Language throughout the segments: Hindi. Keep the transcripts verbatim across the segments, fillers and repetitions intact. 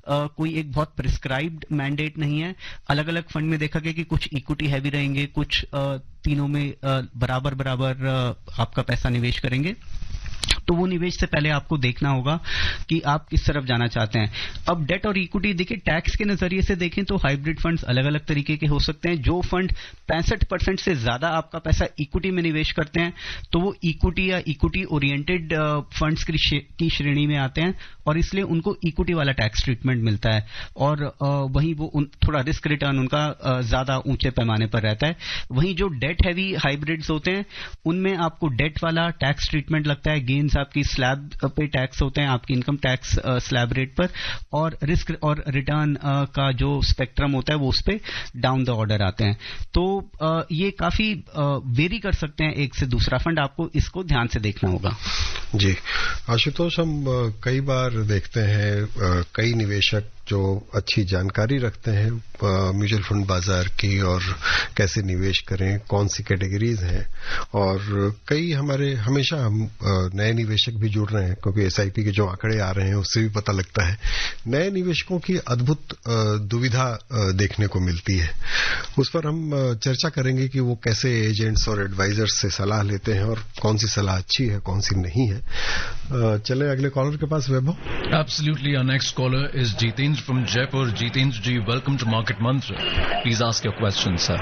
कोई एक बहुत प्रिस्क्राइब्ड मैंडेट नहीं है। अलग अलग फंड में देखा गया कि कुछ इक्विटी हैवी रहेंगे, कुछ तीनों में बराबर बराबर आपका पैसा निवेश करेंगे। तो वो निवेश से पहले आपको देखना होगा कि आप किस तरफ जाना चाहते हैं। अब डेट और इक्विटी देखिए, टैक्स के नजरिए से देखें तो हाइब्रिड फंड्स अलग अलग तरीके के हो सकते हैं। जो फंड पैंसठ परसेंट से ज्यादा आपका पैसा इक्विटी में निवेश करते हैं तो वो इक्विटी या इक्विटी ओरिएंटेड फंड्स की श्रेणी में आते हैं और इसलिए उनको इक्विटी वाला टैक्स ट्रीटमेंट मिलता है, और वहीं वो थोड़ा रिस्क रिटर्न उनका ज्यादा ऊंचे पैमाने पर रहता है। वहीं जो डेट हैवी हाइब्रिड्स होते हैं उनमें आपको डेट वाला टैक्स ट्रीटमेंट लगता है, गेन्स आपकी स्लैब पे टैक्स होते हैं, आपकी इनकम टैक्स स्लैब रेट पर, और रिस्क और रिटर्न का जो स्पेक्ट्रम होता है वो उस पे डाउन द ऑर्डर आते हैं। तो uh, ये काफी वेरी uh, कर सकते हैं एक से दूसरा फंड, आपको इसको ध्यान से देखना होगा। जी आशुतोष, हम कई बार देखते हैं कई निवेशक जो अच्छी जानकारी रखते हैं म्यूचुअल फंड बाजार की और कैसे निवेश करें, कौन सी कैटेगरीज हैं, और कई हमारे हमेशा हम नए निवेशक भी जुड़ रहे हैं क्योंकि एसआईपी के जो आंकड़े आ रहे हैं उससे भी पता लगता है नए निवेशकों की अद्भुत दुविधा देखने को मिलती है। उस पर हम चर्चा करेंगे कि वो कैसे एजेंट्स और एडवाइजर्स से सलाह लेते हैं और कौन सी सलाह अच्छी है, कौन सी नहीं है। चले अगले कॉलर के पास। वैभव। Absolutely, our next caller is Jitendra from Jaipur. Jitendra ji, welcome to Market Mantra. Please ask your question, sir.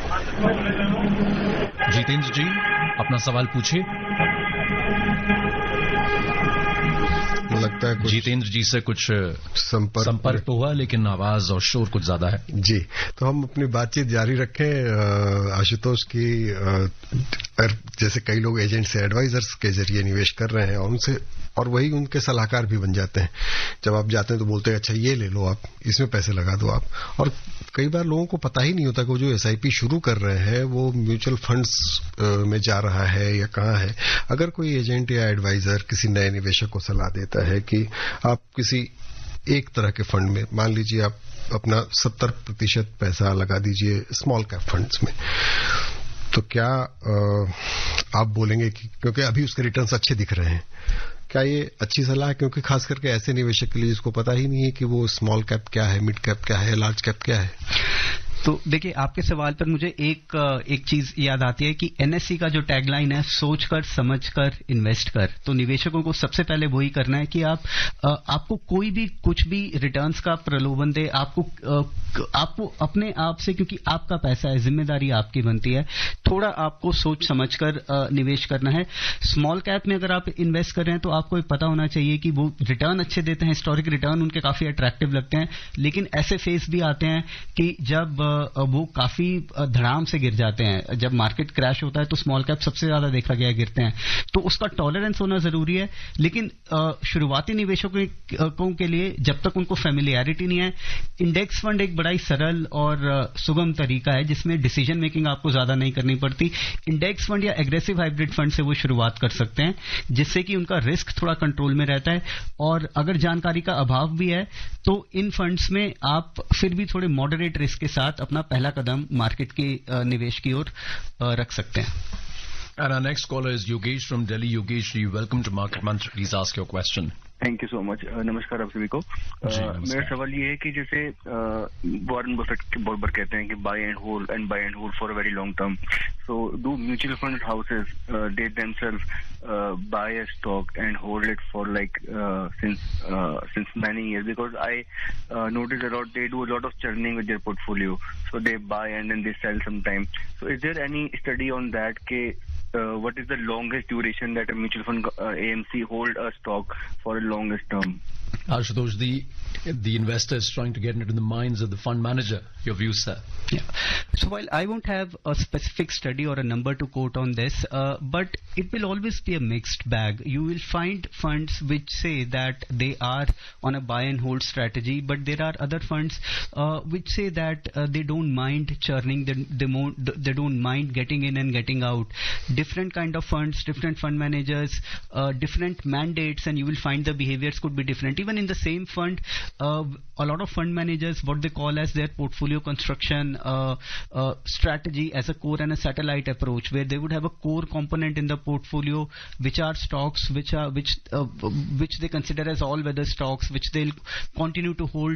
Jitendra ji, अपना सवाल पूछिए। लगता है कुछ जितेंद्र जी से कुछ संपर्क संपर्क तो हुआ लेकिन आवाज और शोर कुछ ज्यादा है। जी, तो हम अपनी बातचीत जारी रखें। आशुतोष की जैसे कई लोग एजेंट से एडवाइजर्स के जरिए निवेश कर रहे हैं और उनसे और वही उनके सलाहकार भी बन जाते हैं। जब आप जाते हैं तो बोलते हैं अच्छा ये ले लो, आप इसमें पैसे लगा दो आप। और कई बार लोगों को पता ही नहीं होता कि वो जो एसआईपी शुरू कर रहे हैं वो म्यूचुअल फंड्स में जा रहा है या कहाँ है। अगर कोई एजेंट या एडवाइजर किसी नए निवेशक को सलाह देता है कि आप किसी एक तरह के फंड में, मान लीजिए आप अपना सत्तर प्रतिशत पैसा लगा दीजिए स्मॉल कैप फंड्स में, तो क्या आ, आप बोलेंगे कि क्योंकि अभी उसके रिटर्न्स अच्छे दिख रहे हैं, क्या ये अच्छी सलाह है? क्योंकि खास करके ऐसे निवेशक के लिए जिसको पता ही नहीं है कि वो स्मॉल कैप क्या है, मिड कैप क्या है, लार्ज कैप क्या है। तो देखिए, आपके सवाल पर मुझे एक एक चीज याद आती है कि एनएससी का जो टैगलाइन है, सोचकर समझकर इन्वेस्ट कर। तो निवेशकों को सबसे पहले वही करना है कि आप आपको कोई भी कुछ भी रिटर्न्स का प्रलोभन दे, आपको आपको अपने आप से, क्योंकि आपका पैसा है, जिम्मेदारी आपकी बनती है, थोड़ा आपको सोच समझकर निवेश करना है। स्मॉल कैप में अगर आप इन्वेस्ट कर रहे हैं तो आपको पता होना चाहिए कि वो रिटर्न अच्छे देते हैं, हिस्टोरिक रिटर्न उनके काफी अट्रैक्टिव लगते हैं, लेकिन ऐसे फेस भी आते हैं कि जब वो काफी धड़ाम से गिर जाते हैं। जब मार्केट क्रैश होता है तो स्मॉल कैप सबसे ज्यादा देखा गया गिरते हैं, तो उसका टॉलरेंस होना जरूरी है। लेकिन शुरुआती निवेशकों के लिए जब तक उनको फेमिलियरिटी नहीं है, इंडेक्स फंड एक बड़ा ही सरल और सुगम तरीका है जिसमें डिसीजन मेकिंग आपको ज्यादा नहीं करनी पड़ती। इंडेक्स फंड या एग्रेसिव हाइब्रिड फंड से वो शुरुआत कर सकते हैं, जिससे कि उनका रिस्क थोड़ा कंट्रोल में रहता है। और अगर जानकारी का अभाव भी है तो इन फंड्स में आप फिर भी थोड़े मॉडरेट रिस्क के साथ अपना पहला कदम मार्केट के निवेश की ओर रख सकते हैं। And our next caller is Yogesh from Delhi. Yogesh, welcome to Market Mantra. Please ask your question. Thank you so much. नमस्कार आप सभी को। मेरा सवाल ये है कि जैसे वॉरेन बफेट बहुत बार कहते हैं कि bye and hold and bye and hold for a very long term, so do mutual fund houses they themselves bye a stock and hold it for like since since many years, because I notice a lot they do a lot of churning with their portfolio, so they bye and then they sell some time. So is there any study on that के Uh, what is the longest duration that a mutual fund uh, A M C hold a stock for a longest term? Ashutosh, the the investor is trying to get into the minds of the fund manager. Your views, sir? Yeah. So while I won't have a specific study or a number to quote on this, uh, but it will always be a mixed bag. You will find funds which say that they are on a buy and hold strategy, but there are other funds uh, which say that uh, they don't mind churning, they, they, mo- they don't mind getting in and getting out. Different kind of funds, different fund managers, uh, different mandates, and you will find the behaviors could be different. Even in the same fund, uh, a lot of fund managers, what they call as their portfolio construction uh, uh, strategy as a core and a satellite approach, where they would have a core component in the portfolio, which are stocks, which are which uh, which they consider as all-weather stocks, which they'll continue to hold